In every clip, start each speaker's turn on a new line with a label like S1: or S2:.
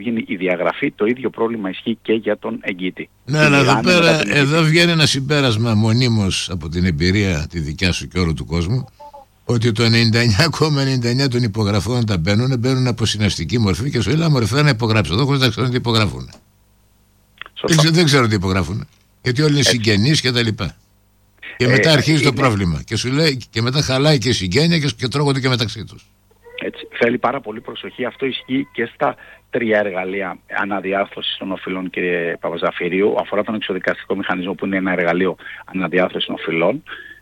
S1: γίνει η διαγραφή, το ίδιο πρόβλημα ισχύει και για τον εγγυητή.
S2: Ναι, αλλά εδώ βγαίνει ένα συμπέρασμα μονίμως από την εμπειρία τη δικιά σου και όλου του κόσμου, ότι το 99,99 των υπογραφών όταν μπαίνουν από συναστική μορφή και σου λέει μορφή να υπογράψω εδώ χωρίς να ξέρουν τι υπογράφουν. Δεν ξέρω τι υπογράφουν. Γιατί όλοι είναι συγγενείς και τα λοιπά. Και μετά αρχίζει το πρόβλημα. Και σου λέει, και μετά χαλάει και η συγγένεια και τρώγονται και μεταξύ τους.
S1: Έτσι, θέλει πάρα πολύ προσοχή. Αυτό ισχύει και στα 3 εργαλεία αναδιάρθρωσης των οφειλών, κύριε Παπαζαφυρίου. Αφορά τον εξοδικαστικό μηχανισμό που είναι ένα εργαλείο αναδιάρθρωσης των οφειλών.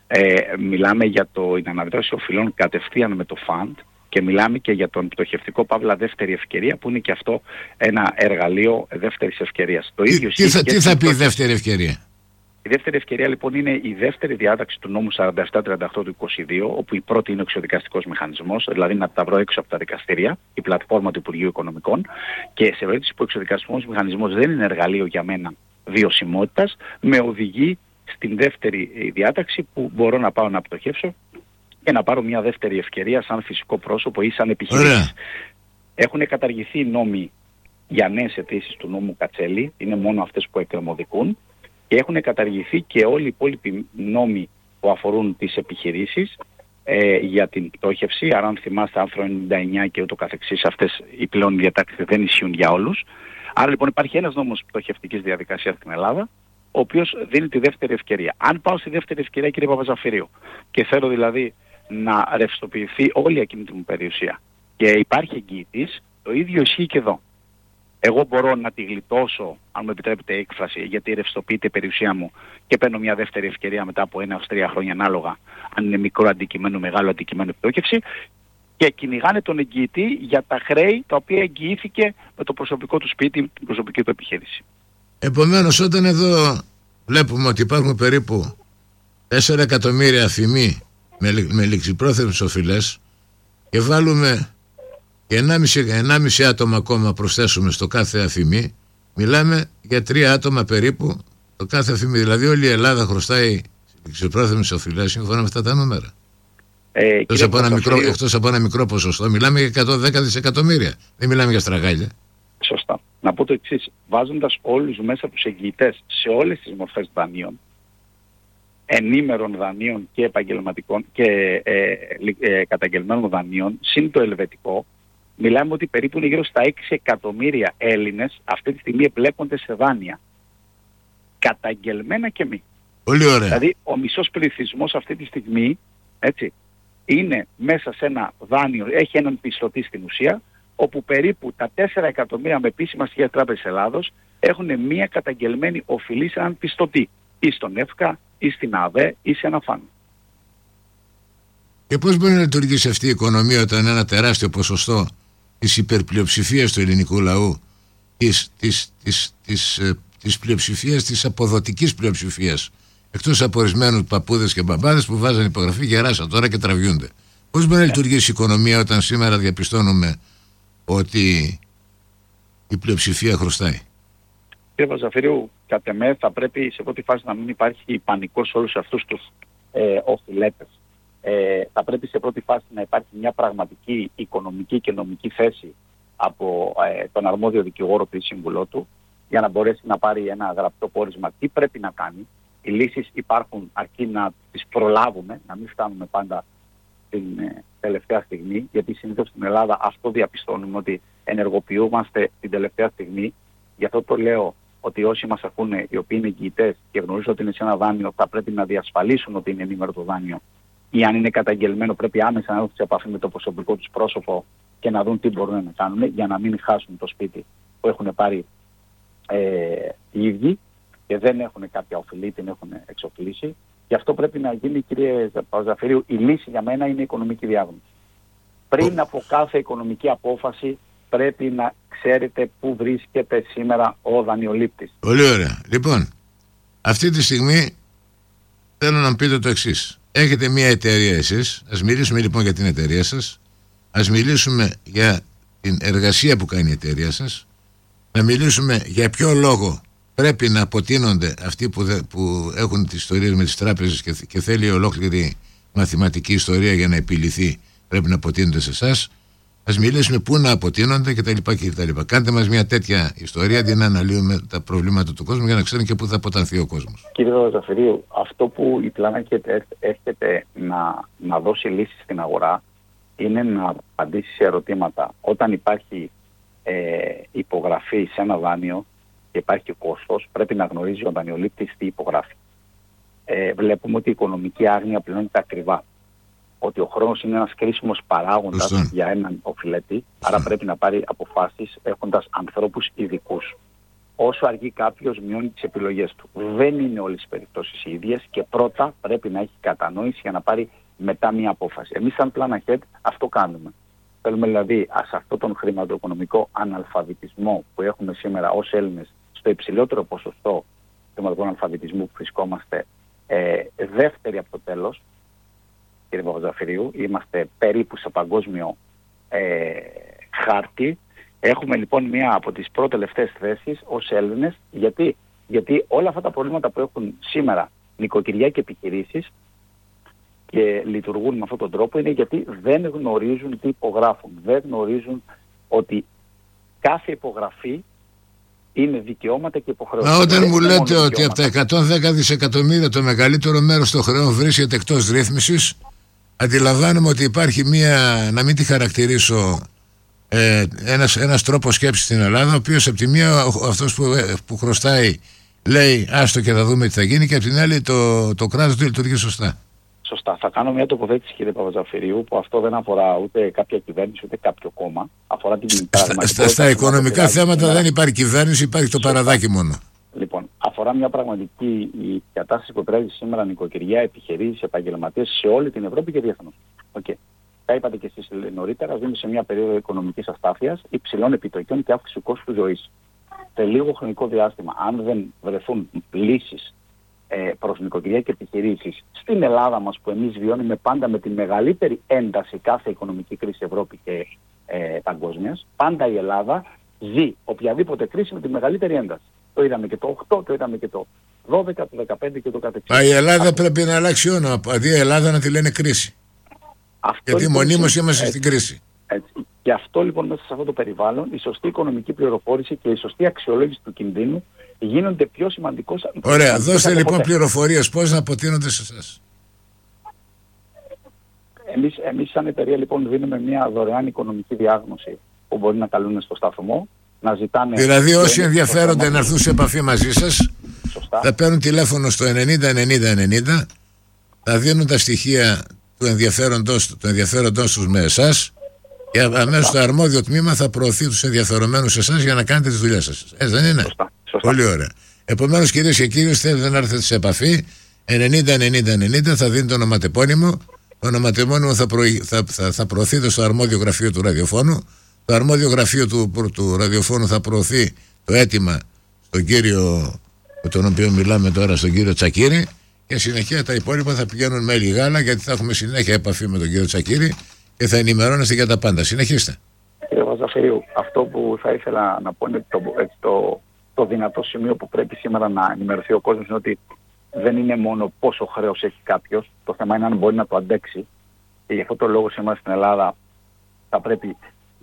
S1: Μιλάμε για την αναδιάρθρωση οφειλών κατευθείαν με το φαντ και μιλάμε και για τον πτωχευτικό παύλα δεύτερη ευκαιρία που είναι και αυτό ένα εργαλείο δεύτερης ευκαιρίας.
S2: Τι θα πει δεύτερη ευκαιρία?
S1: Η δεύτερη ευκαιρία λοιπόν είναι η δεύτερη διάταξη του νόμου 4738 του 22, όπου η πρώτη είναι ο εξοδικαστικός μηχανισμός, δηλαδή να τα βρω έξω από τα δικαστήρια, η πλατφόρμα του Υπουργείου Οικονομικών, και σε περίπτωση που ο εξοδικαστικός μηχανισμός δεν είναι εργαλείο για μένα βιωσιμότητας, με οδηγεί στην δεύτερη διάταξη που μπορώ να πάω να πτωχεύσω και να πάρω μια δεύτερη ευκαιρία σαν φυσικό πρόσωπο ή σαν επιχειρήσεις. Έχουν καταργηθεί οι νόμοι για νέες αιτήσεις του νόμου Κατσέλη, είναι μόνο αυτές που εκκρεμωδικούν. Και έχουν καταργηθεί και όλοι οι υπόλοιποι νόμοι που αφορούν τις επιχειρήσεις για την πτώχευση. Άρα αν θυμάστε άρθρο 99 και ούτω καθεξής, αυτές οι πλέον διατάξεις δεν ισχύουν για όλους. Άρα λοιπόν υπάρχει ένας νόμος πτωχευτικής διαδικασίας στην Ελλάδα, ο οποίος δίνει τη δεύτερη ευκαιρία. Αν πάω στη δεύτερη ευκαιρία, κύριε Παπαζαφυρίου, και θέλω δηλαδή να ρευστοποιηθεί όλη η ακίνητη μου περιουσία και υπάρχει εγγυητής, το ίδιο ισχύει και εδώ. Εγώ μπορώ να τη γλιτώσω, αν μου επιτρέπετε η έκφραση, γιατί ρευστοποιείται η περιουσία μου και παίρνω μια δεύτερη ευκαιρία μετά από 1-3 χρόνια ανάλογα, αν είναι μικρό αντικείμενο, μεγάλο αντικείμενο πτώχευση, και κυνηγάνε τον εγγυητή για τα χρέη τα οποία εγγυήθηκε με το προσωπικό του σπίτι, την προσωπική του επιχείρηση.
S2: Επομένως, όταν εδώ βλέπουμε ότι υπάρχουν περίπου 4 εκατομμύρια αφημοί με ληξιπρόθεσμες οφειλές και βάλουμε και 1,5 άτομα ακόμα προσθέσουμε στο κάθε αφημί, μιλάμε για 3 άτομα περίπου το κάθε αφημί. Δηλαδή όλη η Ελλάδα χρωστάει ληξιπρόθεσμες οφειλές σύμφωνα με αυτά τα νούμερα. Εκτός από ένα μικρό ποσοστό, μιλάμε για 110 δισεκατομμύρια. Δεν μιλάμε για στραγάλια.
S1: Σωστά. Να πω το εξής. Βάζοντας όλους μέσα τους εγγυητές σε όλες τις μορφές δανείων, ενήμερων δανείων και επαγγελματικών και καταγγελμένων δανείων, συν το ελβετικό, μιλάμε ότι περίπου είναι γύρω στα 6 εκατομμύρια Έλληνες αυτή τη στιγμή εμπλέκονται σε δάνεια. Καταγγελμένα και μη.
S2: Πολύ ωραία.
S1: Δηλαδή ο μισός πληθυσμός αυτή τη στιγμή, έτσι, είναι μέσα σε ένα δάνειο, έχει έναν πιστωτή στην ουσία, όπου περίπου τα 4 εκατομμύρια με επίσημα στοιχεία Τράπεζας Ελλάδος έχουν μία καταγγελμένη οφειλή σε έναν πιστωτή, ή στον ΕΦΚΑ, ή στην ΑΒΕ, ή σε ένα ΦΑΝ.
S2: Και πώς μπορεί να λειτουργήσει αυτή η οικονομία όταν ένα τεράστιο ποσοστό της υπερπλειοψηφίας του ελληνικού λαού, της πλειοψηφίας, της αποδοτικής πλειοψηφίας, εκτός από ορισμένους παππούδες και μπαμπάδες που βάζαν υπογραφή, γεράσαν τώρα και τραβιούνται. Πώς μπορεί να λειτουργήσει η οικονομία όταν σήμερα διαπιστώνουμε ότι η πλειοψηφία χρωστάει?
S1: Κύριε Παπαζαφυρίου, κατ' εμέ θα πρέπει σε πρώτη φάση να μην υπάρχει πανικός σε όλους αυτούς τους οφειλέτες. Θα πρέπει σε πρώτη φάση να υπάρχει μια πραγματική οικονομική και νομική θέση από τον αρμόδιο δικηγόρο ή σύμβουλό του, για να μπορέσει να πάρει ένα γραπτό πόρισμα τι πρέπει να κάνει. Οι λύσεις υπάρχουν, αρκεί να τις προλάβουμε, να μην φτάνουμε πάντα την τελευταία στιγμή, γιατί συνήθως στην Ελλάδα αυτό διαπιστώνουμε, ότι ενεργοποιούμαστε την τελευταία στιγμή. Γι' αυτό το λέω ότι όσοι μας ακούνε, οι οποίοι είναι εγγυητές και γνωρίζουν ότι είναι σε ένα δάνειο, θα πρέπει να διασφαλίσουν ότι είναι ενήμερο το δάνειο, ή αν είναι καταγγελμένο πρέπει άμεσα να έρθουν σε επαφή με το προσωπικό τους πρόσωπο και να δουν τι μπορούν να κάνουν για να μην χάσουν το σπίτι που έχουν πάρει οι ίδιοι και δεν έχουν κάποια οφειλή, την έχουν εξοφλήσει. Γι' αυτό πρέπει να γίνει, κύριε Παπαζαφυρίου, η λύση για μένα είναι η οικονομική διάγνωση. Πριν από κάθε οικονομική απόφαση πρέπει να ξέρετε πού βρίσκεται σήμερα ο δανειολήπτης.
S2: Πολύ ωραία. Λοιπόν, αυτή τη στιγμή θέλω να μου πείτε το εξής. Έχετε μια εταιρεία εσείς, ας μιλήσουμε λοιπόν για την εταιρεία σας, ας μιλήσουμε για την εργασία που κάνει η εταιρεία σας, να μιλήσουμε για ποιο λόγο πρέπει να αποτείνονται αυτοί που έχουν τις ιστορίες με τις τράπεζες και θέλει ολόκληρη μαθηματική ιστορία για να επιληθεί, πρέπει να αποτείνονται σε εσάς, Ας μιλήσουμε πού να αποτείνονται κτλ. Κάντε μας μια τέτοια ιστορία αντί να αναλύουμε τα προβλήματα του κόσμου για να ξέρουν και πού θα αποτανθεί ο κόσμος.
S1: Κύριε Ζαφυρίου, αυτό που η Planet έρχεται να δώσει λύσεις στην αγορά είναι να απαντήσει σε ερωτήματα. Όταν υπάρχει υπογραφή σε ένα δάνειο και υπάρχει κόστος, πρέπει να γνωρίζει ο δανειολήπτης τι υπογράφει. Βλέπουμε ότι η οικονομική άγνοια πληρώνεται ακριβά. Ότι ο χρόνος είναι ένας κρίσιμος παράγοντας για έναν οφειλέτη, άρα πρέπει να πάρει αποφάσεις έχοντας ανθρώπους ειδικούς. Όσο αργεί κάποιος, μειώνει τις επιλογές του. Δεν είναι όλες οι περιπτώσεις οι ίδιες και πρώτα πρέπει να έχει κατανόηση για να πάρει μετά μια απόφαση. Εμείς, σαν Plan Ahead, αυτό κάνουμε. Θέλουμε δηλαδή σε αυτόν τον χρηματοοικονομικό αναλφαβητισμό που έχουμε σήμερα ως Έλληνες, στο υψηλότερο ποσοστό χρηματικού αναλφαβητισμού που βρισκόμαστε, δεύτερη από το τέλος, κύριε Παπαζαφυρίου, είμαστε περίπου σε παγκόσμιο χάρτη. Έχουμε λοιπόν μία από τις πρώτες θέσεις ως Έλληνες. Γιατί όλα αυτά τα προβλήματα που έχουν σήμερα νοικοκυριά και επιχειρήσεις και λειτουργούν με αυτόν τον τρόπο είναι γιατί δεν γνωρίζουν τι υπογράφουν. Δεν γνωρίζουν ότι κάθε υπογραφή είναι δικαιώματα και υποχρεώσεις.
S2: Μα όταν μου λέτε ότι από τα 110 δισεκατομμύρια το μεγαλύτερο μέρος των χρεών βρίσκεται εκτός ρύθμισης, αντιλαμβάνομαι ότι υπάρχει μία, να μην τη χαρακτηρίσω, ένας τρόπος σκέψης στην Ελλάδα, ο οποίος από τη μία αυτός που χρωστάει λέει άστο και θα δούμε τι θα γίνει, και από την άλλη το κράτος του λειτουργεί σωστά.
S1: Σωστά. Θα κάνω μια τοποθέτηση, κύριε Παπαζαφυρίου, που αυτό δεν αφορά ούτε κάποια κυβέρνηση ούτε κάποιο κόμμα. Αφορά την πραγματικότητα.
S2: Στα οικονομικά θέματα δεν υπάρχει κυβέρνηση, υπάρχει το παραδάκι μόνο.
S1: Λοιπόν, αφορά μια πραγματική κατάσταση που επηρεάζει σήμερα νοικοκυριά, επιχειρήσεις, επαγγελματίες σε όλη την Ευρώπη και διεθνώς. Okay. Τα είπατε και εσείς νωρίτερα, ζούμε σε μια περίοδο οικονομικής αστάθειας, υψηλών επιτοκιών και αύξηση του κόστου ζωής. Σε λίγο χρονικό διάστημα, αν δεν βρεθούν λύσεις προς νοικοκυριά και επιχειρήσεις στην Ελλάδα μας, που εμείς βιώνουμε πάντα με τη μεγαλύτερη ένταση κάθε οικονομική κρίση Ευρώπη και παγκόσμιας, πάντα η Ελλάδα ζει οποιαδήποτε κρίση με τη μεγαλύτερη ένταση. Το είδαμε και το 8, το είδαμε και το 12, το 15 και το καθεξής.
S2: Η Ελλάδα πρέπει να αλλάξει όνομα, αντί η Ελλάδα να τη λένε κρίση. Αυτό, γιατί λοιπόν, μονίμως είμαστε στην κρίση.
S1: Έτσι. Και αυτό λοιπόν μέσα σε αυτό το περιβάλλον, η σωστή οικονομική πληροφόρηση και η σωστή αξιολόγηση του κινδύνου γίνονται πιο σημαντικός.
S2: Ωραία, δώστε λοιπόν πληροφορίες πώς να αποτείνονται σε εσάς.
S1: Εμείς σαν εταιρεία λοιπόν δίνουμε μια δωρεάν οικονομική διάγνωση που μπορεί να καλούν στο σταθμό, να ζητάνε... Δηλαδή
S2: όσοι ενδιαφέρονται να έρθουν σε επαφή μαζί σας, σωστά, θα παίρνουν τηλέφωνο στο 90-90-90, θα δίνουν τα στοιχεία του ενδιαφέροντός τους με εσάς και αμέσως το αρμόδιο τμήμα θα προωθεί τους ενδιαφερομένους σε εσάς για να κάνετε τις δουλειές σας. Έτσι δεν είναι?
S1: Σωστά.
S2: Πολύ ωραία. Επομένως, κυρίες και κύριοι, θέλετε να έρθετε σε επαφή, 90-90-90 θα δίνει το ονοματεπώνυμο. Το ονοματεπώνυμο θα προωθείται στο αρμόδιο γραφείο του ραδιοφώνου. Το αρμόδιο γραφείο του ραδιοφώνου θα προωθεί το αίτημα στον κύριο, με τον οποίο μιλάμε τώρα, στον κύριο Τσακίρη, και συνεχεία τα υπόλοιπα θα πηγαίνουν μέλη γάλα, γιατί θα έχουμε συνέχεια επαφή με τον κύριο Τσακίρη και θα ενημερώνεστε για τα πάντα. Συνεχίστε.
S1: Κύριε Βαζαφυρίου, αυτό που θα ήθελα να πω είναι το δυνατό σημείο που πρέπει σήμερα να ενημερωθεί ο κόσμος, είναι ότι δεν είναι μόνο πόσο χρέος έχει κάποιος, το θέμα είναι αν μπορεί να το αντέξει. Και γι' αυτό το λόγο σήμερα στην Ελλάδα θα πρέπει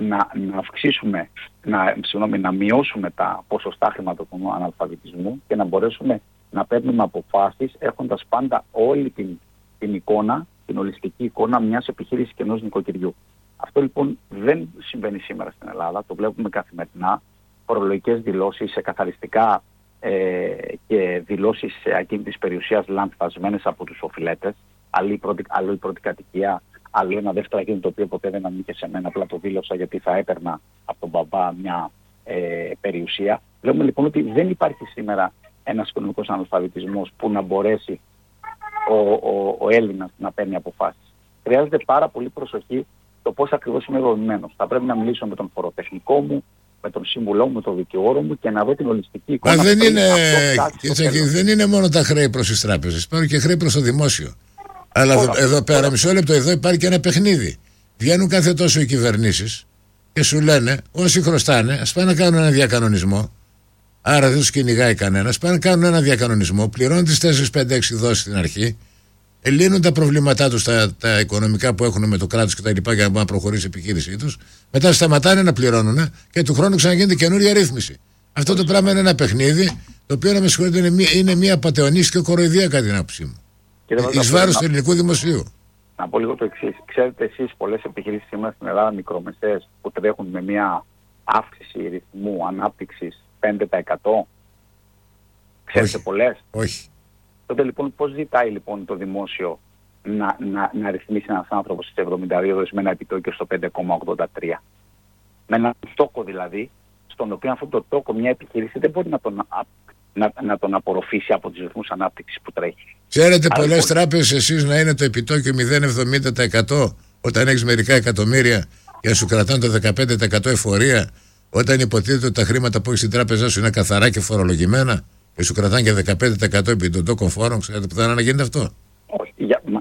S1: να μειώσουμε τα ποσοστά χρηματοοικονομικού αναλφαβητισμού και να μπορέσουμε να παίρνουμε αποφάσεις έχοντας πάντα όλη την εικόνα, την ολιστική εικόνα μιας επιχείρησης και ενός νοικοκυριού. Αυτό λοιπόν δεν συμβαίνει σήμερα στην Ελλάδα, το βλέπουμε καθημερινά. Φορολογικές δηλώσεις, καθαριστικά και δηλώσεις ακίνητης περιουσίας λανθασμένες από τους οφειλέτες, αλλού η πρώτη κατοικία, αλλού ένα δεύτερο ακίνητο το οποίο ποτέ δεν ανήκε σε μένα, απλά το δήλωσα γιατί θα έπαιρνα από τον μπαμπά μια περιουσία. Βλέπουμε λοιπόν ότι δεν υπάρχει σήμερα ένας οικονομικός αναλφαβητισμός που να μπορέσει ο Έλληνας να παίρνει αποφάσεις. Χρειάζεται πάρα πολύ προσοχή το πώς ακριβώς είμαι δομημένος. Θα πρέπει να μιλήσω με τον φοροτεχνικό μου, με τον σύμβουλό μου, με τον δικηγόρο μου και να δω την ολιστική εικόνα.
S2: Μα δεν είναι μόνο τα χρέη προς τις τράπεζες, υπάρχουν και χρέη προς το δημόσιο. Αλλά εδώ πέρα, μισό λεπτό, εδώ υπάρχει και ένα παιχνίδι. Βγαίνουν κάθε τόσο οι κυβερνήσεις και σου λένε όσοι χρωστάνε, ας πάνε να κάνουν ένα διακανονισμό. Άρα δεν τους κυνηγάει κανένας. Πάνε να κάνουν ένα διακανονισμό, πληρώνουν τις 4-5-6 δόσεις στην αρχή λύνουν τα προβλήματά τους, τα οικονομικά που έχουν με το κράτος και τα λοιπά, για να προχωρήσει η επιχείρησή τους. Μετά σταματάνε να πληρώνουν και του χρόνου ξαναγίνεται καινούργια ρύθμιση. Αυτό το πράγμα είναι ένα παιχνίδι, το οποίο, να με συγχωρείτε, είναι μια πατεωνίστικη κοροϊδία, κατά την άποψή μου. Εις βάρος του ελληνικού δημοσίου.
S1: Να πω λίγο το εξής. Ξέρετε εσείς πολλές επιχειρήσεις σήμερα στην Ελλάδα, μικρομεσαίες, που τρέχουν με μια αύξηση ρυθμού ανάπτυξης 5%? Ξέρετε πολλές?
S2: Όχι.
S1: Τότε λοιπόν πώς ζητάει λοιπόν το δημόσιο να ρυθμίσει ένας άνθρωπος στις 72 με ένα επιτόκιο στο 5,83? Με έναν τόκο δηλαδή, στον οποίο αυτό το τόκο μια επιχείρηση δεν μπορεί να τον απορροφήσει από τους ρυθμούς ανάπτυξης που τρέχει.
S2: Ξέρετε πολλές τράπεζες εσείς να είναι το επιτόκιο 0,70% όταν έχεις μερικά εκατομμύρια και να σου κρατάνε το 15% εφορία, όταν υποτίθεται ότι τα χρήματα που έχεις στην τράπεζά σου είναι καθαρά και φορολογημένα και σου κρατάνε και 15% επί των τόκων φόρων? Ξέρετε που θα είναι να γίνεται αυτό?
S1: Όχι.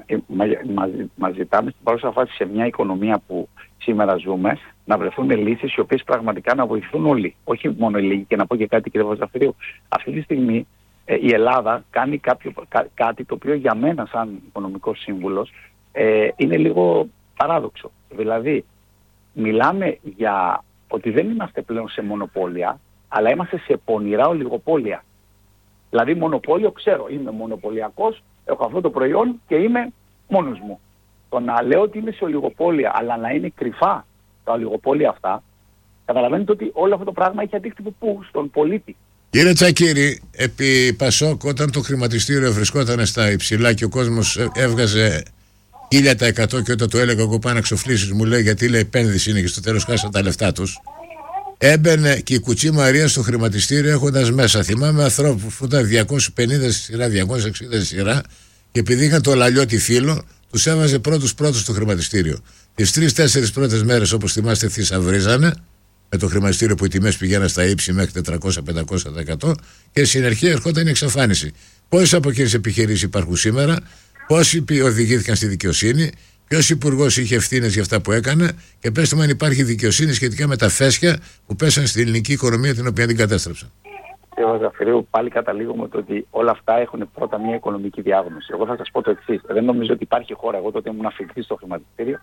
S1: Μας ζητάμε στην παρούσα φάση, σε μια οικονομία που σήμερα ζούμε, να βρεθούν λύσεις οι οποίες πραγματικά να βοηθούν όλοι. Όχι μόνο οι λίγοι. Και να πω και κάτι, κύριε Βαζαφυρίου. Αυτή τη στιγμή η Ελλάδα κάνει κάτι το οποίο για μένα σαν οικονομικός σύμβουλος είναι λίγο παράδοξο. Δηλαδή, μιλάμε για ότι δεν είμαστε πλέον σε μονοπόλια, αλλά είμαστε σε πονηρά ολιγοπόλια. Δηλαδή μονοπόλιο, ξέρω, είμαι μονοπωλιακός, έχω αυτό το προϊόν και είμαι μόνος μου. Το να λέω ότι είμαι σε ολιγοπόλια, αλλά να είναι κρυφά τα ολιγοπόλια αυτά, καταλαβαίνετε ότι όλο αυτό το πράγμα έχει αντίκτυπο πού? Στον πολίτη.
S2: Κύριε Τσακίρη, επί Πασόκ, όταν το χρηματιστήριο βρισκόταν στα υψηλά και ο κόσμος έβγαζε 1000% και όταν του έλεγα εγώ πάω να ξοφλήσεις, μου λέει γιατί λέει επένδυση είναι και στο τέλος χάσαν τα λεφτά τους. Έμπαινε και η κουτσή Μαρία στο χρηματιστήριο έχοντας μέσα. Θυμάμαι ανθρώπους που ήταν 250 στη σειρά, 260 στη σειρά και επειδή είχαν το λαλιώτη φίλο, τους έβαζε πρώτους στο χρηματιστήριο. Τις 3-4 πρώτες μέρες, όπως θυμάστε, θησαυρίζανε με το χρηματιστήριο που οι τιμές πηγαίναν στα ύψη μέχρι 400-500% και συνεχεία ερχόταν η εξαφάνιση. Πόσες από εκείνες επιχειρήσεις υπάρχουν σήμερα, πόσοι οδηγήθηκαν στη δικαιοσύνη, ποιος υπουργός είχε ευθύνες για αυτά που έκανε και πέστε μου αν υπάρχει δικαιοσύνη σχετικά με τα φέσια που πέσαν στην ελληνική οικονομία την οποία την κατέστρεψαν.
S1: Κύριε Βαζαφυρίου, πάλι καταλήγουμε το ότι όλα αυτά έχουν πρώτα μια οικονομική διάγνωση. Εγώ θα σας πω το εξής. Δεν νομίζω ότι υπάρχει χώρα. Εγώ τότε ήμουν αφηγητής στο χρηματιστήριο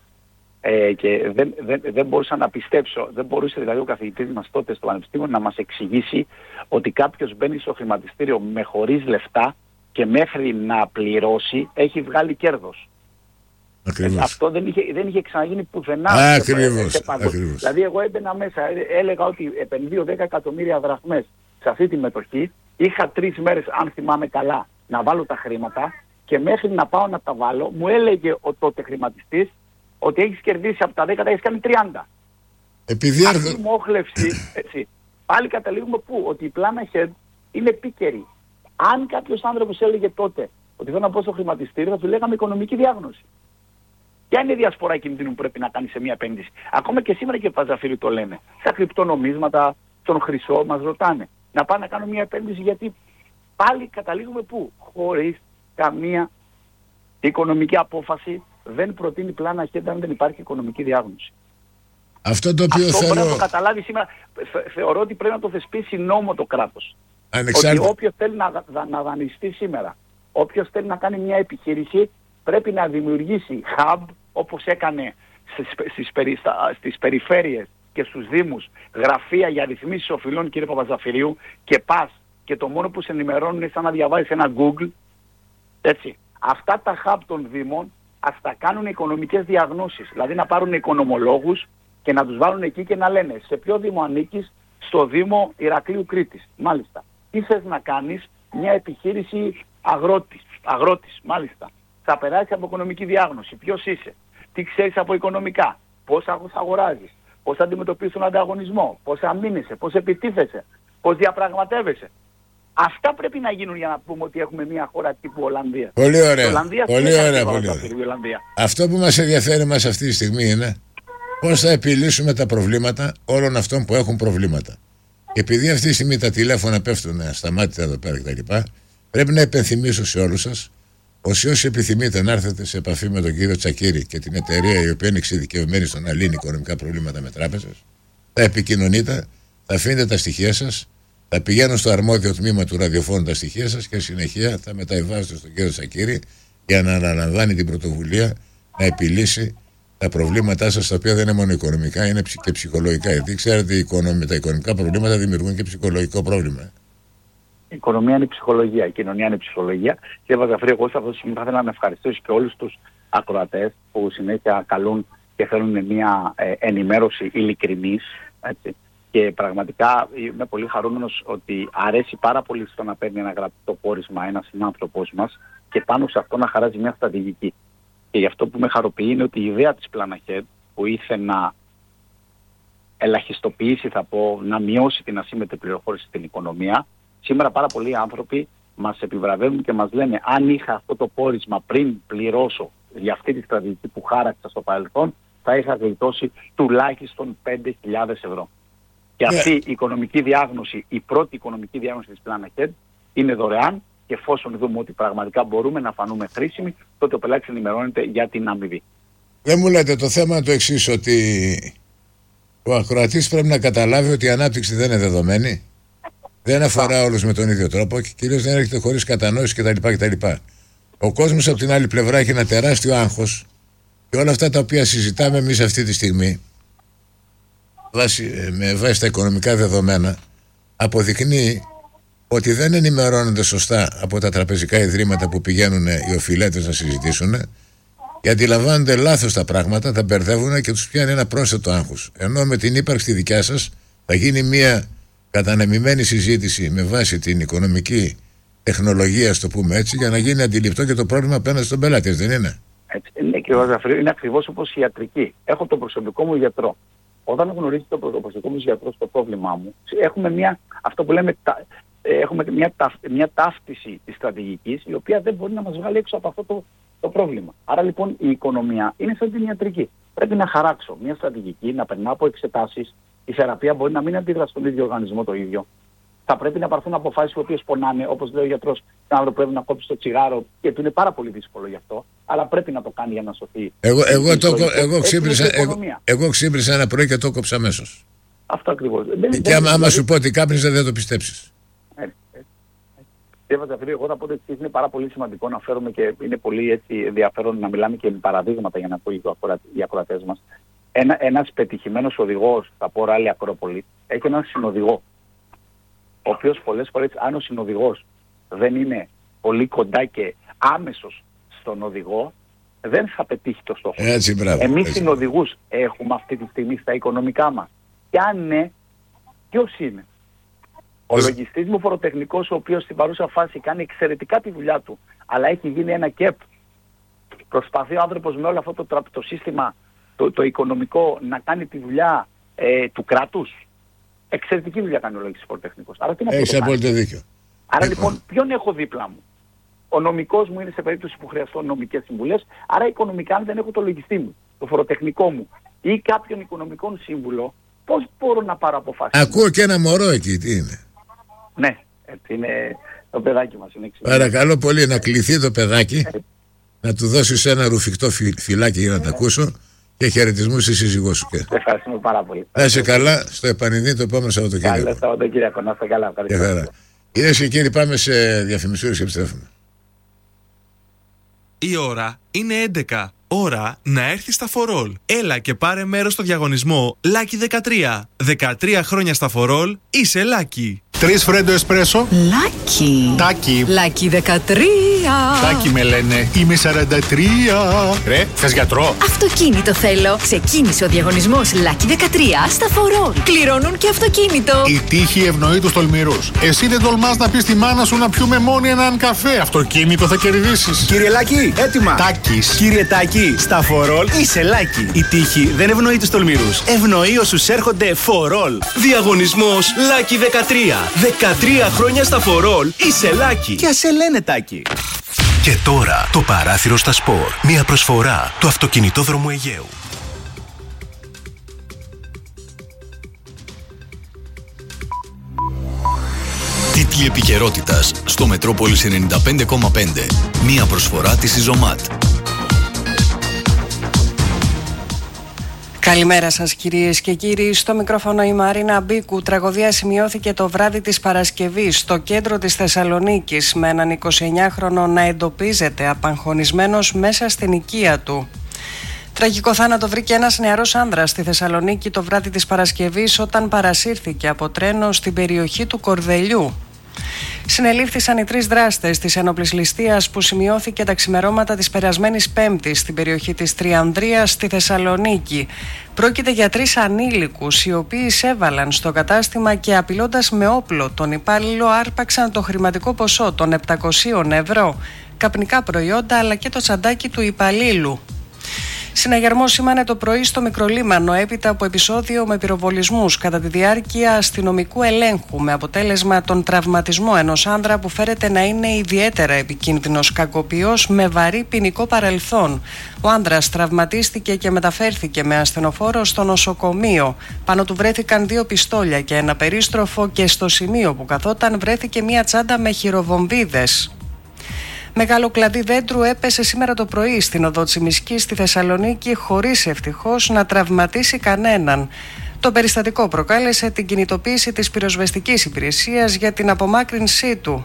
S1: και δεν μπορούσα να πιστέψω, δεν μπορούσε δηλαδή ο καθηγητής μας τότε στο Πανεπιστήμιο να μας εξηγήσει ότι κάποιος μπαίνει στο χρηματιστήριο με χωρίς λεφτά και μέχρι να πληρώσει έχει βγάλει κέρδος. Αυτό δεν είχε ξαναγίνει πουθενά.
S2: Ακριβώς.
S1: Δηλαδή εγώ έμπαινα μέσα, έλεγα ότι επενδύω 10 εκατομμύρια δραχμές σε αυτή τη μετοχή, είχα 3 μέρες, αν θυμάμαι καλά, να βάλω τα χρήματα και μέχρι να πάω να τα βάλω μου έλεγε ο τότε χρηματιστής ότι έχεις κερδίσει από τα 10, τα έχεις κάνει 30.
S2: Επειδή
S1: αυτή η μόχλευση, έτσι, πάλι καταλήγουμε πού? Ότι η plan ahead είναι επίκαιρη. Αν κάποιος άνθρωπος έλεγε τότε ότι θέλω να πω στο χρηματιστήριο, θα του λέγαμε οικονομική διάγνωση. Ποια είναι η διασπορά κινδύνου που πρέπει να κάνει σε μια επένδυση? Ακόμα και σήμερα και Παζαφύρι το λένε. Στα κρυπτονομίσματα, στον χρυσό μας ρωτάνε να πάνε να κάνουν μια επένδυση, γιατί πάλι καταλήγουμε πού? Χωρίς καμία οικονομική απόφαση δεν προτείνει πλάνα αχέντα αν δεν υπάρχει οικονομική διάγνωση.
S2: Αυτό το οποίο
S1: αυτό
S2: θέλω...
S1: πρέπει να το καταλάβει σήμερα. Θεωρώ ότι πρέπει να το θεσπίσει νόμο το κράτος.
S2: Ανεξάρτητα.
S1: Ότι όποιος θέλει να δανειστεί σήμερα, όποιος θέλει να κάνει μια επιχείρηση, πρέπει να δημιουργήσει hub όπως έκανε στις περιφέρειες και στους δήμους, γραφεία για ρυθμίσεις οφειλών, κύριε Παπαζαφυρίου, και πας και το μόνο που σε ενημερώνουν είναι σαν να διαβάζεις ένα Google. Έτσι. Αυτά τα hub των δήμων ας τα κάνουν οικονομικές διαγνώσεις. Δηλαδή να πάρουν οικονομολόγους και να τους βάλουν εκεί και να λένε σε ποιο δήμο ανήκεις? Στο Δήμο Ηρακλείου Κρήτης. Μάλιστα. Τι θες να κάνεις? Μια επιχείρηση αγρότης. Μάλιστα. Θα περάσει από οικονομική διάγνωση. Ποιος είσαι? Τι ξέρεις από οικονομικά? Πώς αγοράζεις? Πώς αντιμετωπίζεις τον ανταγωνισμό? Πώς αμήνεσαι? Πώς επιτίθεσαι? Πώς διαπραγματεύεσαι? Αυτά πρέπει να γίνουν για να πούμε ότι έχουμε μια χώρα τύπου Ολλανδία.
S2: Πολύ ωραία.
S1: Πολύ ωραία.
S2: Αυτό που μας ενδιαφέρει μας αυτή τη στιγμή είναι πώς θα επιλύσουμε τα προβλήματα όλων αυτών που έχουν προβλήματα. Και επειδή αυτή τη στιγμή τα τηλέφωνα πέφτουν ασταμάτητα εδώ πέρα κτλ., πρέπει να υπενθυμίσω σε όλους σας όσοι επιθυμείτε να έρθετε σε επαφή με τον κύριο Τσακίρη και την εταιρεία η οποία είναι εξειδικευμένη στο να λύνει οικονομικά προβλήματα με τράπεζες, θα επικοινωνείτε, θα αφήνετε τα στοιχεία σας, θα πηγαίνουν στο αρμόδιο τμήμα του ραδιοφώνου τα στοιχεία σας και συνεχεία θα μεταβιβάσετε στον κύριο Τσακίρη για να αναλαμβάνει την πρωτοβουλία να επιλύσει τα προβλήματά σας, τα οποία δεν είναι μόνο οικονομικά, είναι και ψυχολογικά. Γιατί ξέρετε, τα οικονομικά προβλήματα δημιουργούν και ψυχολογικό πρόβλημα.
S1: Η οικονομία είναι η ψυχολογία, η κοινωνία είναι η ψυχολογία. Κύριε Βαζαφρή, εγώ σε αυτό το σημείο θα ήθελα να ευχαριστήσω και όλους τους ακροατές που συνέχεια καλούν και θέλουν μια ενημέρωση ειλικρινής. Έτσι. Και πραγματικά είμαι πολύ χαρούμενος ότι αρέσει πάρα πολύ στο να παίρνει ένα γραπτό πόρισμα ένας συνάνθρωπος μας και πάνω σε αυτό να χαράζει μια στρατηγική. Και γι' αυτό που με χαροποιεί είναι ότι η ιδέα της Plan Ahead που ήθελε να ελαχιστοποιήσει, θα πω, να μειώσει την ασύμμετρη πληροφόρηση στην οικονομία, σήμερα πάρα πολλοί άνθρωποι μας επιβραβεύουν και μας λένε αν είχα αυτό το πόρισμα πριν πληρώσω για αυτή τη στρατηγική που χάραξα στο παρελθόν, θα είχα γλιτώσει τουλάχιστον 5.000 ευρώ. Και αυτή η οικονομική διάγνωση, η πρώτη οικονομική διάγνωση της Plan Ahead είναι δωρεάν και εφόσον δούμε ότι πραγματικά μπορούμε να φανούμε χρήσιμοι, τότε ο πελάτης ενημερώνεται για την αμοιβή.
S2: Δεν μου λέτε το θέμα το εξής, ότι ο ακροατής πρέπει να καταλάβει ότι η ανάπτυξη δεν είναι δεδομένη, δεν αφορά όλους με τον ίδιο τρόπο και κυρίως δεν έρχεται χωρίς κατανόηση κτλ. Ο κόσμος από την άλλη πλευρά έχει ένα τεράστιο άγχος και όλα αυτά τα οποία συζητάμε εμείς αυτή τη στιγμή με βάση τα οικονομικά δεδομένα αποδεικνύει ότι δεν ενημερώνονται σωστά από τα τραπεζικά ιδρύματα που πηγαίνουν οι οφειλέτες να συζητήσουν και αντιλαμβάνονται λάθος τα πράγματα, τα μπερδεύουν και τους πιάνει ένα πρόσθετο άγχος. Ενώ με την ύπαρξη δικιά σας θα γίνει μια κατανεμημένη συζήτηση με βάση την οικονομική τεχνολογία, στο πούμε έτσι, για να γίνει αντιληπτό και το πρόβλημα απέναντι στον πελάτη, δεν είναι?
S1: Έτσι, ναι, κύριε Βαζαφρή, είναι ακριβώς όπως η ιατρική. Έχω τον προσωπικό μου γιατρό. Όταν γνωρίζει το προσωπικό μου γιατρό στο πρόβλημά μου, έχουμε αυτό που λέμε, έχουμε μια ταύτιση της στρατηγικής, η οποία δεν μπορεί να μας βγάλει έξω από αυτό το πρόβλημα. Άρα λοιπόν η οικονομία είναι σαν την ιατρική. Πρέπει να χαράξω μια στρατηγική, να περνάω από εξετάσεις. Η θεραπεία μπορεί να μην αντιδρά στον ίδιο οργανισμό το ίδιο. Θα πρέπει να πάρθουν αποφάσεις οι οποίες πονάνε, όπως λέει ο γιατρός, ένα άνθρωπο πρέπει να κόψει το τσιγάρο και του είναι πάρα πολύ δύσκολο γι' αυτό, αλλά πρέπει να το κάνει για να σωθεί.
S2: Εγώ ξύπνησα ένα πρωί και το κόψα αμέσως.
S1: Αυτό ακριβώς.
S2: Και άμα σου πω ότι κάπνιζα, δεν το πιστέψεις.
S1: Κύριε Βαζαφρή, εγώ θα πω ότι είναι πάρα πολύ σημαντικό να φέρουμε και είναι πολύ έτσι ενδιαφέρον να μιλάμε και με παραδείγματα για να πω οι ακροατές μας. Ένας πετυχημένος οδηγός, θα πω Ράλι Ακρόπολη, έχει έναν συνοδηγό, ο οποίος πολλές φορές, αν ο συνοδηγός δεν είναι πολύ κοντά και άμεσος στον οδηγό, δεν θα πετύχει το στόχο. Εμείς συνοδηγούς έχουμε αυτή τη στιγμή στα οικονομικά μας. Και αν ναι, ποιος είναι? Ο λογιστής μου φοροτεχνικός, ο οποίος στην παρούσα φάση κάνει εξαιρετικά τη δουλειά του, αλλά έχει γίνει ένα ΚΕΠ. Προσπαθεί ο άνθρωπος με όλο αυτό το σύστημα, το οικονομικό, να κάνει τη δουλειά του κράτους. Εξαιρετική δουλειά κάνει ο λογιστής φοροτεχνικός.
S2: Έχεις απόλυτο δίκιο.
S1: Άρα λοιπόν, ποιον έχω δίπλα μου? Ο νομικός μου είναι σε περίπτωση που χρειαστώ νομικές συμβουλές. Άρα οικονομικά, αν δεν έχω το λογιστή μου, το φοροτεχνικό μου ή κάποιον οικονομικό σύμβουλο, πώς μπορώ να πάρω αποφάσεις?
S2: Ακούω και ένα μωρό εκεί, τι είναι?
S1: Ναι, έτσι είναι το παιδάκι μας.
S2: Παρακαλώ πολύ να κληθεί το παιδάκι, να του δώσεις ένα ρουφικτό φυλάκι για να τα ακούσω και χαιρετισμούς στη σύζυγό σου.
S1: Ευχαριστούμε πάρα πολύ.
S2: Να είσαι καλά, στο επανειδή το επόμενο Σαββατοκύριακο.
S1: Καλό Σαββατοκύριακο, να είστε καλά.
S2: Κυρίες και κύριοι, πάμε σε διαφημισούλες και επιστρέφουμε.
S3: Η ώρα είναι 11. Ώρα να έρθει στα For All. Έλα και πάρε μέρος στο διαγωνισμό Lucky 13. 13 χρόνια στα For All, είσαι Lucky.
S4: 3 φρέντο εσπρέσο.
S5: Lucky.
S4: Τάκι.
S5: Lucky 13.
S4: Τάκι με λένε. Είμαι 43. Ρε, θες γιατρό?
S5: Αυτοκίνητο θέλω. Ξεκίνησε ο διαγωνισμός Lucky 13 στα For All. Κληρώνουν και αυτοκίνητο.
S4: Η τύχη ευνοεί τους τολμηρούς. Εσύ δεν τολμάς να πεις στη μάνα σου να πιούμε μόνοι έναν καφέ? Αυτοκίνητο θα κερδίσεις.
S6: Κύριε Λάκη, έτοιμα.
S4: Τάκης.
S6: Κύριε Τάκη, στα For All είσαι Lucky. Η τύχη δεν ευνοεί τους τολμηρούς. Ευνοεί όσους έρχονται For All.
S3: Διαγωνισμός Lucky 13. 13 χρόνια στα For All, είσαι Lucky.
S6: Και ας σε λένε Τάκη.
S7: Και τώρα το παράθυρο στα σπορ. Μια προσφορά του Αυτοκινητόδρομου Αιγαίου. Τίτλοι επικαιρότητας στο Μετρόπολης 95,5. Μια προσφορά της Ιζωμάτ.
S8: Καλημέρα σας κυρίες και κύριοι, στο μικρόφωνο η Μαρίνα Μπίκου. Τραγωδία σημειώθηκε το βράδυ της Παρασκευής στο κέντρο της Θεσσαλονίκης, με έναν 29χρονο να εντοπίζεται απαγχωνισμένος μέσα στην οικία του. Τραγικό θάνατο βρήκε ένας νεαρός άνδρας στη Θεσσαλονίκη το βράδυ της Παρασκευής όταν παρασύρθηκε από τρένο στην περιοχή του Κορδελιού. Συνελήφθησαν οι 3 δράστες της ένοπλης ληστείας που σημειώθηκε τα ξημερώματα της περασμένης Πέμπτης στην περιοχή της Τριανδρίας στη Θεσσαλονίκη. Πρόκειται για 3 ανήλικους οι οποίοι εισέβαλαν στο κατάστημα και απειλώντας με όπλο τον υπάλληλο άρπαξαν το χρηματικό ποσό των 700 ευρώ, καπνικά προϊόντα αλλά και το τσαντάκι του υπαλλήλου. Συναγερμό σήμανε το πρωί στο Μικρολίμανο έπειτα από επεισόδιο με πυροβολισμούς κατά τη διάρκεια αστυνομικού ελέγχου, με αποτέλεσμα τον τραυματισμό ενός άνδρα που φέρεται να είναι ιδιαίτερα επικίνδυνος κακοποιός με βαρύ ποινικό παρελθόν. Ο άνδρας τραυματίστηκε και μεταφέρθηκε με ασθενοφόρο στο νοσοκομείο. Πάνω του βρέθηκαν 2 πιστόλια και ένα περίστροφο και στο σημείο που καθόταν βρέθηκε μια τσάντα με χειροβομβίδες. Μεγάλο κλαδί δέντρου έπεσε σήμερα το πρωί στην οδό Τσιμισκής στη Θεσσαλονίκη χωρίς ευτυχώς να τραυματίσει κανέναν. Το περιστατικό προκάλεσε την κινητοποίηση της πυροσβεστικής υπηρεσίας για την απομάκρυνσή του.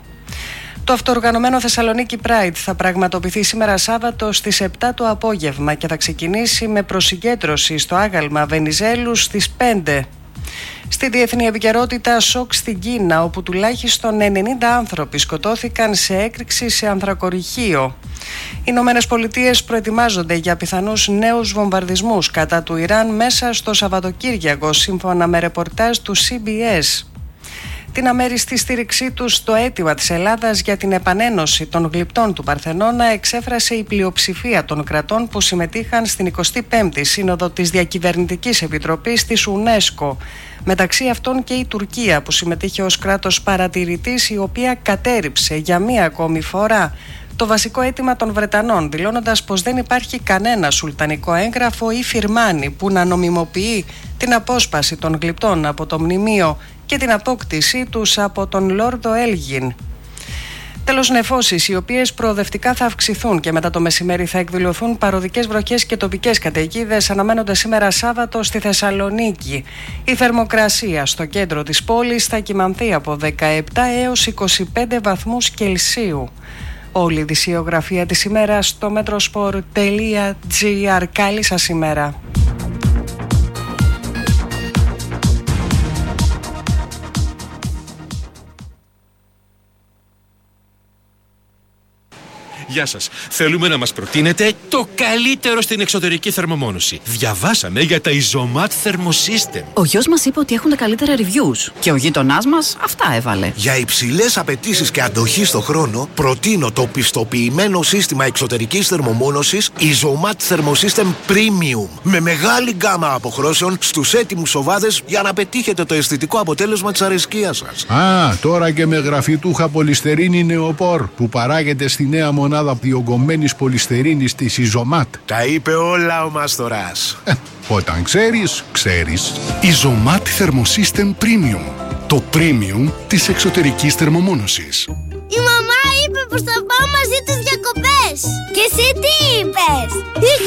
S8: Το αυτοοργανωμένο Θεσσαλονίκη Pride θα πραγματοποιηθεί σήμερα Σάββατο στις 7 το απόγευμα και θα ξεκινήσει με προσυγκέντρωση στο άγαλμα Βενιζέλους στις 5. Στη διεθνή επικαιρότητα, σοκ στην Κίνα, όπου τουλάχιστον 90 άνθρωποι σκοτώθηκαν σε έκρηξη σε ανθρακοριχείο. Οι Ηνωμένες Πολιτείες προετοιμάζονται για πιθανούς νέους βομβαρδισμούς κατά του Ιράν μέσα στο Σαββατοκύριακο, σύμφωνα με ρεπορτάζ του CBS. Την αμέριστη στήριξή του στο αίτημα της Ελλάδας για την επανένωση των γλυπτών του Παρθενώνα εξέφρασε η πλειοψηφία των κρατών που συμμετείχαν στην 25η Σύνοδο της Διακυβερνητικής Επιτροπής της UNESCO. Μεταξύ αυτών και η Τουρκία που συμμετείχε ως κράτος παρατηρητής, η οποία κατέρριψε για μία ακόμη φορά το βασικό αίτημα των Βρετανών, δηλώνοντας πως δεν υπάρχει κανένα σουλτανικό έγγραφο ή φιρμάνι που να νομιμοποιεί την απόσπαση των γλυπτών από το μνημείο και την απόκτησή τους από τον Λόρδο Έλγιν. Τέλος, νεφώσεις οι οποίες προοδευτικά θα αυξηθούν και μετά το μεσημέρι θα εκδηλωθούν παροδικές βροχές και τοπικές καταιγίδες αναμένονται σήμερα Σάββατο στη Θεσσαλονίκη. Η θερμοκρασία στο κέντρο της πόλης θα κυμανθεί από 17 έως 25 βαθμούς Κελσίου. Όλη η ειδησιογραφία της ημέρας στο metrosport.gr. Καλή σας ημέρα.
S9: Γεια σας. Θέλουμε να μας προτείνετε το καλύτερο στην εξωτερική θερμομόνωση. Διαβάσαμε για τα Isomat Thermosystem.
S10: Ο γιος μας είπε ότι έχουν τα καλύτερα reviews και ο γείτονάς μας αυτά έβαλε.
S11: Για υψηλές απαιτήσεις και αντοχή στο χρόνο, προτείνω το πιστοποιημένο σύστημα εξωτερικής θερμομόνωσης Isomat Thermosystem Premium. Με μεγάλη γκάμα αποχρώσεων στους έτοιμους οβάδες για να πετύχετε το αισθητικό αποτέλεσμα της αρεσκίας σας.
S4: Α, τώρα και με γραφιτούχα πολυστερίνη νεοπόρ που παράγεται στη νέα μονάδα διογκωμένης πολυστερίνης της Isomat.
S11: Τα είπε όλα ο Μάστορας.
S4: Όταν ξέρεις, ξέρεις.
S12: Isomat Thermosystem Premium. Το premium της εξωτερικής θερμομόνωσης.
S13: Η μαμά είπε πως θα πάω μαζί τους διακοπές. Και εσύ τι είπες?